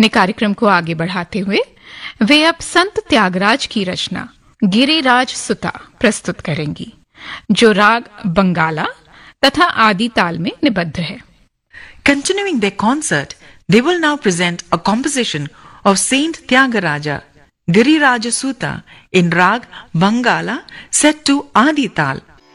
अपने कार्यक्रम को आगे बढ़ाते हुए वे अब संत त्यागराज की रचना गिरिराज सुता प्रस्तुत करेंगी, जो राग बंगाला तथा आदि ताल में निबद्ध है। Continuing their concert, they will now present a composition of Saint Tyagaraja, Giriraja Suta, in Rag Bangala set to Adi Tal.